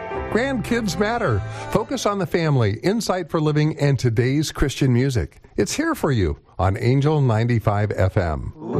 Grandkids Matter. Focus on the family, insight for living, and today's Christian music. It's here for you on Angel 95 FM.